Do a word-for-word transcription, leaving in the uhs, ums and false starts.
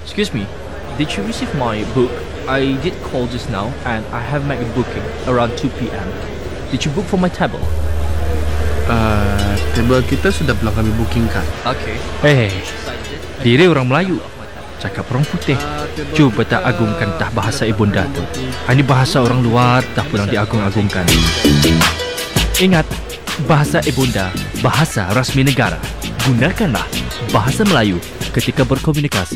Excuse me, did you receive my book? I did call just now and I have made a booking around two p.m. Did you book for my table? Uh, table kita sudah belum kami bookingkan. Okay. Eh, diri orang Melayu, cakap orang putih. Cuba tak agungkan tah bahasa ibunda tu. Ini bahasa orang luar tak pulang diagung-agungkan. Ingat, bahasa ibunda, bahasa rasmi negara. Gunakanlah bahasa Melayu ketika berkomunikasi.